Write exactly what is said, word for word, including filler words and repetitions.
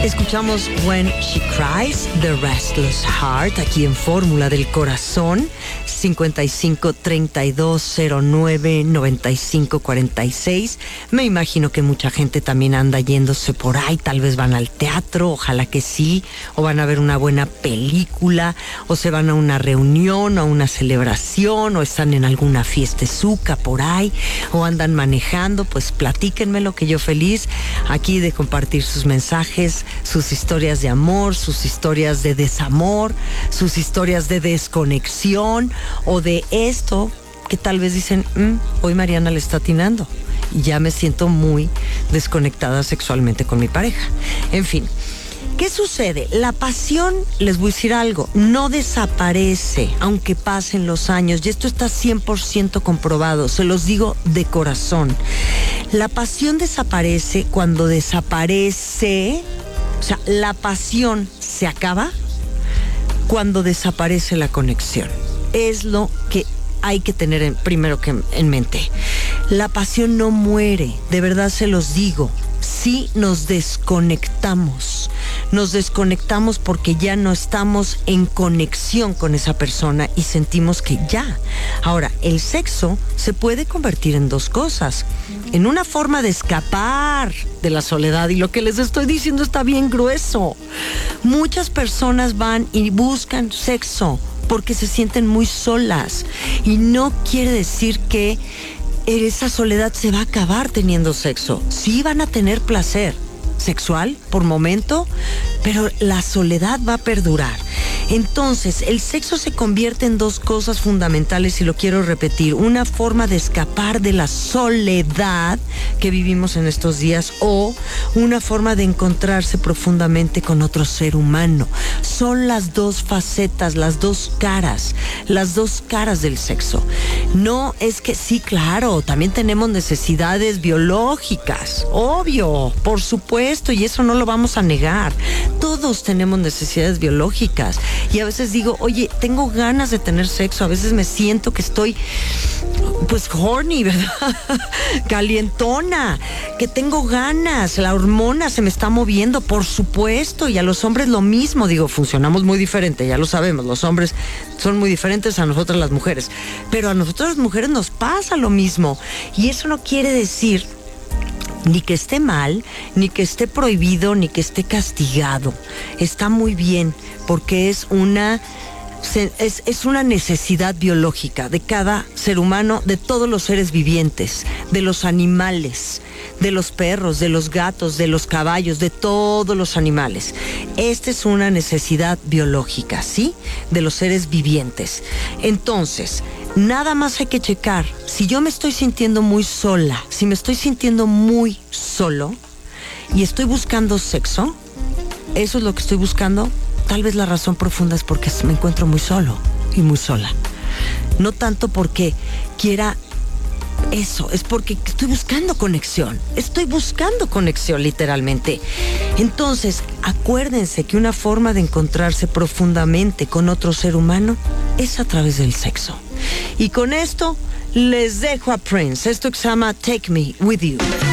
Escuchamos When She Cries, The Restless Heart, aquí en Fórmula del Corazón, cincuenta y cinco, treinta y dos, cero nueve, noventa y cinco, cuarenta y seis. Me imagino que mucha gente también anda yéndose por ahí, tal vez van al teatro, ojalá que sí, o van a ver una buena película, o se van a una reunión, o a una celebración, o están en alguna fiestezuca por ahí, o andan manejando. Pues platíquenmelo, que yo feliz aquí de compartir sus mensajes, sus historias de amor, sus historias de desamor, sus historias de desconexión o de esto que tal vez dicen, mmm, hoy Mariana le está atinando y ya me siento muy desconectada sexualmente con mi pareja. En fin, ¿qué sucede? La pasión, les voy a decir algo, no desaparece aunque pasen los años, y esto está cien por ciento comprobado, se los digo de corazón. La pasión desaparece cuando desaparece, o sea, la pasión se acaba cuando desaparece la conexión. Es lo que hay que tener en, primero que en mente. La pasión no muere, de verdad se los digo. Sí nos desconectamos. Nos desconectamos porque ya no estamos en conexión con esa persona y sentimos que ya. Ahora, el sexo se puede convertir en dos cosas. En una forma de escapar de la soledad, y lo que les estoy diciendo está bien grueso. Muchas personas van y buscan sexo porque se sienten muy solas, y no quiere decir que esa soledad se va a acabar teniendo sexo. Sí van a tener placer sexual por momento, pero la soledad va a perdurar. Entonces, el sexo se convierte en dos cosas fundamentales, y lo quiero repetir: una forma de escapar de la soledad que vivimos en estos días, o una forma de encontrarse profundamente con otro ser humano. Son las dos facetas, las dos caras, las dos caras del sexo. No es que sí, claro, también tenemos necesidades biológicas, obvio, por supuesto, y eso no lo vamos a negar. Todos tenemos necesidades biológicas. Y a veces digo, oye, tengo ganas de tener sexo. A veces me siento que estoy, pues, horny, ¿verdad? Calientona, que tengo ganas, la hormona se me está moviendo, por supuesto. Y a los hombres lo mismo, digo, funcionamos muy diferente, ya lo sabemos. Los hombres son muy diferentes a nosotras las mujeres. Pero a nosotras las mujeres nos pasa lo mismo. Y eso no quiere decir ni que esté mal, ni que esté prohibido, ni que esté castigado. Está muy bien, porque es una, es, es una necesidad biológica de cada ser humano, de todos los seres vivientes, de los animales, de los perros, de los gatos, de los caballos, de todos los animales. Esta es una necesidad biológica, ¿sí? De los seres vivientes. Entonces, nada más hay que checar. Si yo me estoy sintiendo muy sola, si me estoy sintiendo muy solo y estoy buscando sexo, eso es lo que estoy buscando, tal vez la razón profunda es porque me encuentro muy solo y muy sola. No tanto porque quiera eso, es porque estoy buscando conexión. Estoy buscando conexión, literalmente. Entonces, acuérdense que una forma de encontrarse profundamente con otro ser humano es a través del sexo. Y con esto les dejo a Prince. Esto que se llama Take Me With You.